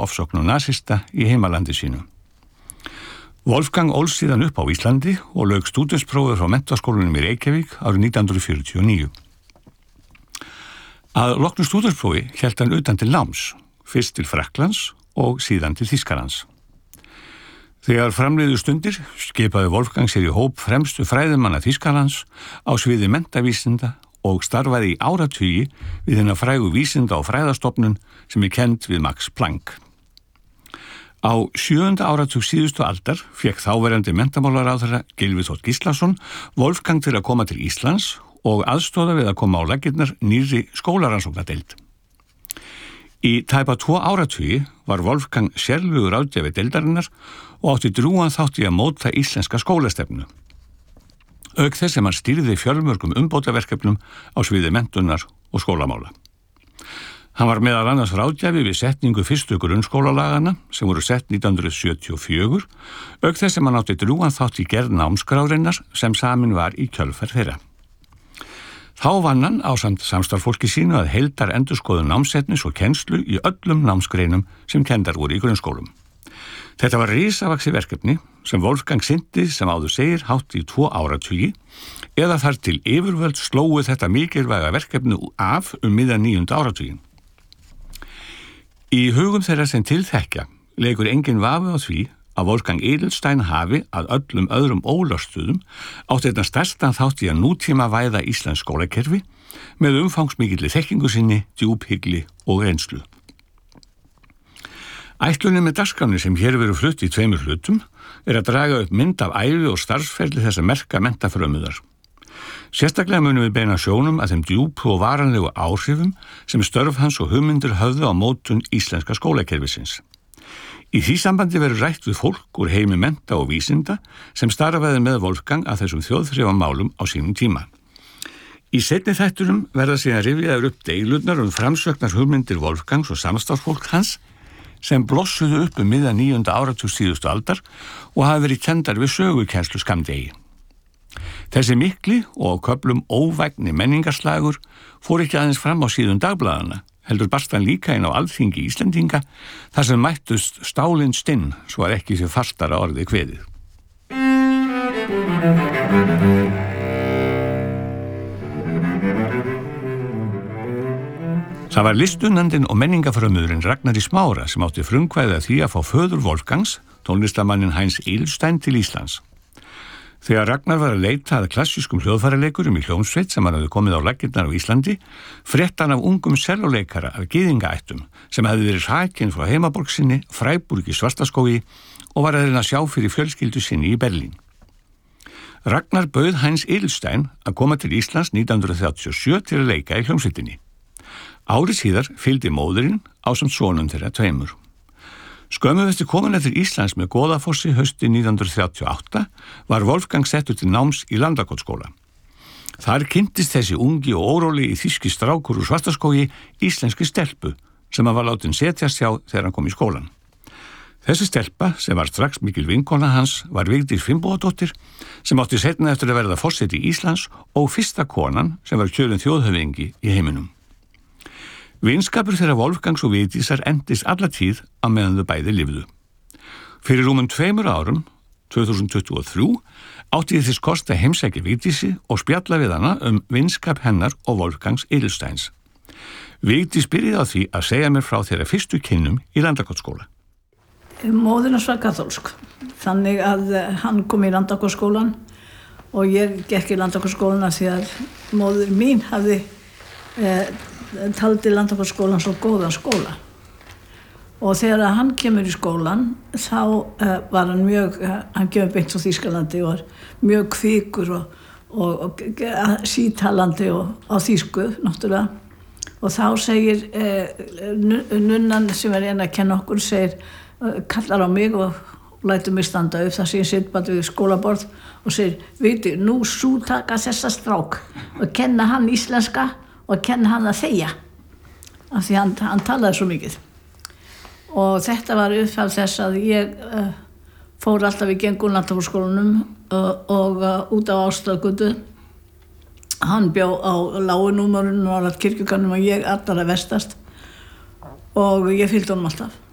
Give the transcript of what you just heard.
ofsóknum nasista í heimalandi sínu. Wolfgang ólst síðan upp á Íslandi og lauk stúdentsprófið frá menntaskólanum í Reykjavík árið 1949. Að loknu stúdentsprófi hélt hann utan til náms, fyrst til Frakklands og síðan til Þýskalands. Þegar framliðu stundir skipaði Wolfgang sér í hóp fremstu fræðimanna Þýskalands á sviði menntavísinda og starfaði í áratugi við hina frægu vísinda- og fræðastofnun sem kennd við Max Planck. Á 7. áratug síðustu aldar fékk þáverandi menntamálaráðherra Gylfi Þ. Gíslason Wolfgang til að koma til Íslands og aðstoða við að koma á laggirnar nýrri skólarannsóknardeild. Í tæpa 2 áratugi var Wolfgang sérlegur ráðgjafi deildarinnar og átti drjúgan þátt í að móta íslenska skólastefnu. Auk þess sem hann stýrði fjölmörgum umbótaverkefnum á sviði menntunar og skólamála. Hann var meðal annars ráðgjafi við setningu fyrstu grunnskólalagana sem voru sett 1974, auk þess sem hann átti drjúgan þátt í gerð námskrárinnar sem samin var í kjölfar þeirra. Þá vann hann ásamt samstarfsfólki sínu að heildar endurskoðun námsetnis og kennslu í öllum námsgreinum sem kenndar voru í grunnskólum. Þetta var risavaxið verkefni sem Wolfgang sinnti sem áður segir hátt í 2 áratugi eða þar til yfirvöld slógu þetta mikilvæga verkefni af miðjan 9. áratuginn. Í hugum þeirra sem til þekkja leikur engin vafi á því að Wolfgang Edelstein hafi að öllum öðrum ólöstuðum átt þetta stærstan þátt í að nútíma væða íslensk skólakerfi með umfangsmikilli þekkingu sinni, djúphygli og reynslu. Ætlunin með dagskránni sem hér verður flutt í 2 hlutum að draga upp mynd af ævi og starfsferli þessa merka menntafrömmuðar. Sérstaklega munum við beina sjónum að þeim djúpu og varanlegu áhrifum sem störf hans og hugmyndir höfðu á mótun íslenska skólakerfisins. Í því sambandi verður rætt við fólk úr heimi mennta og vísinda sem starfaði með Wolfgang að þessum þjóðþrifamálum á sínum tíma. Í seinni þættunum verða síðan rifjaður upp deilurnar framsögnar hugmyndir Wolfgangs og samstarfsfólk hans sem blossuðu upp miðjan 9. áratug síðustu aldar og hafa verið kenndar við sögukennslu skammdegi. Þessi mikli og á köflum óvægni menningarslagur fór ekki aðeins fram á síðum dagblaðana, heldur barst hann líka inn á Alþingi Íslendinga þar sem mættust stálin stinn svo að ekki sé fastara orði kveðið. Það var listunnandinn og menningafrömmuðurinn Ragnar í Smára sem átti frumkvæði að því að fá föður Wolfgangs, tónlistarmanninn Heinz Edelstein, til Íslands. Þegar Ragnar var að leita að klassískum hljóðfæraleikurum í hljómsveit sem hann hafði komið á laggirnar á Íslandi, frétti hann af ungum selloleikara af gyðingaættum sem hafði verið hrakinn frá heimaborg sinni, Freiburg í Svartaskógi og var að reyna að sjá fyrir fjölskyldu sinni í Berlín. Ragnar bauð Heinz Edelstein að koma til Íslands 1937 til að leika í hljómsveitinni. Árið síðar fylgdi móðurinn ásamt sonum þeirra 2. Skömmu eftir komin til Íslands með Goðafossi hausti 1938 var Wolfgang settur til náms í Landakotsskóla. Þar kynntist þessi ungi og óróli í þýski strákur úr Svartaskógi íslenski stelpu sem hann var látin setjast hjá þegar hann kom í skólan. Þessi stelpa, sem var strax mikil vinkona hans, var Vigdís Finnbogadóttir sem átti seinna eftir að verða forseti Íslands og fyrsta konan sem var kjörin þjóðhöfðingi í heiminum. Vinskapur þeirra Wolfgangs og Vigdísar endist alla tíð á meðan þau bæði lifðu. Fyrir rúmum 2 árum, 2023, átti ég þess kost að heimsækja Vigdísi og spjalla við hana vinskap hennar og Wolfgangs Edelsteins. Vigdís byrjaði á því að segja mér frá þeirra fyrstu kynnum í Landakotsskóla. Móðir hans var kaþólsk, þannig að hann kom í Landakotsskólan og ég gekk í Landakotsskólana því að móðir mín hafði taldi Landakotsskólan svo góðan skóla. Og þegar hann kemur í skólan þá var hann kemur beint frá Þýskalandi og var mjög kvikur og sítalandi og á þýsku náttúrulega. Og þá segir nunnan sem er að kenna okkur kallar á mig og lætur mig standa upp þar sem ég sitt bara við skólaborð og segir, veitu, nú sú taka þessa strák og kenna hann íslenska og kenna hann að þegja af því hann talaði svo mikið. Og þetta var upphaf þess að ég fór alltaf í gegnum Landakotsskólanum og út á Ástargötu. Hann bjó á lágunúmerinu og allt kirkjugarðinum og ég allra vestast og ég fylgdi honum alltaf.